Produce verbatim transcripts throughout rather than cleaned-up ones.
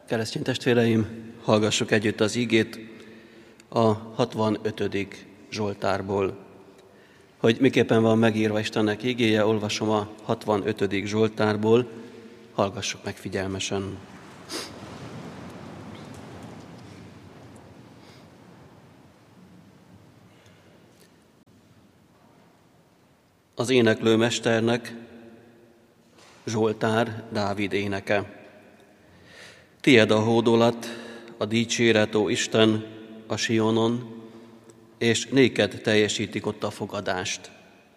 Keresztény testvéreim, hallgassuk együtt az igét a hatvanötödik Zsoltárból. Hogy miképpen van megírva Istennek igéje, olvasom a hatvanötödik Zsoltárból, hallgassuk meg figyelmesen. Az éneklőmesternek Zsoltár Dávid éneke. Tied a hódolat, a dicséret, ó Isten, a Sionon, és néked teljesítik ott a fogadást.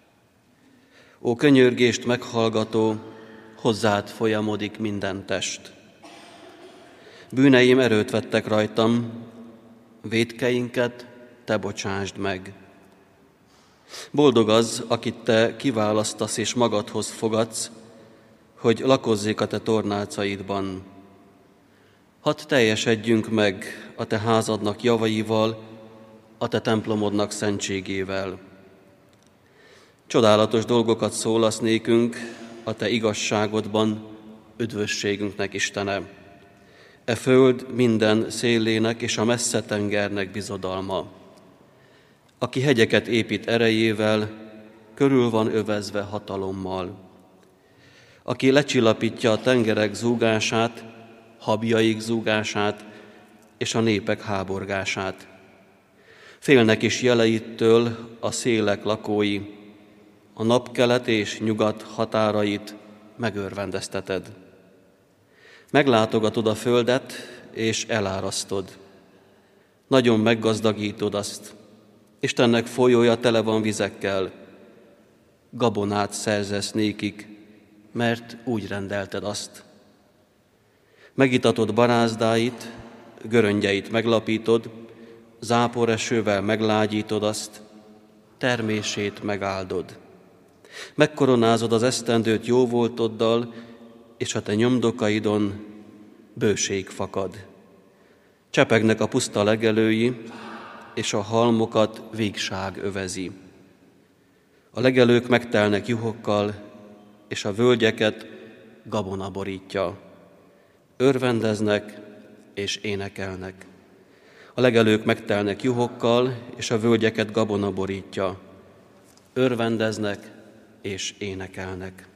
Ó könyörgést meghallgató, hozzád folyamodik minden test. Bűneim erőt vettek rajtam, vétkeinket te bocsásd meg. Boldog az, akit te kiválasztasz és magadhoz fogadsz, hogy lakozzék a te tornácaidban. Hadd teljesedjünk meg a te házadnak javaival, a te templomodnak szentségével. Csodálatos dolgokat szólasz nékünk a te igazságodban, üdvösségünknek Istene. E föld minden szélének és a messze tengernek bizodalma. Aki hegyeket épít erejével, körül van övezve hatalommal. Aki lecsillapítja a tengerek zúgását, habjaik zúgását és a népek háborgását. Félnek is jeleitől a szélek lakói, a napkelet és nyugat határait megörvendezteted. Meglátogatod a földet és elárasztod. Nagyon meggazdagítod azt. Istennek folyója tele van vizekkel. Gabonát szerzesz nékik, mert úgy rendelted azt. Megitatod barázdáit, göröngyeit meglapítod, záporesővel meglágyítod azt, termését megáldod. Megkoronázod az esztendőt jóvoltoddal, és a te nyomdokaidon bőség fakad. Csepegnek a puszta legelői, és a halmokat végság övezi. A legelők megtelnek juhokkal, és a völgyeket gabona borítja. Örvendeznek és énekelnek. A legelők megtelnek juhokkal, és a völgyeket gabona borítja. Örvendeznek és énekelnek.